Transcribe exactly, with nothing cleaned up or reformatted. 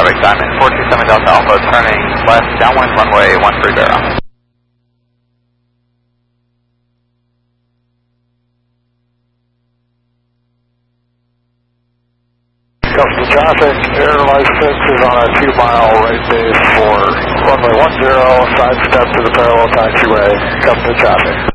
traffic, Diamond four two seven Delta Alpha, turning left, downwind runway one three zero. Custom traffic, air license is on a two mile right base for runway one zero, side step to the parallel taxiway, custom traffic.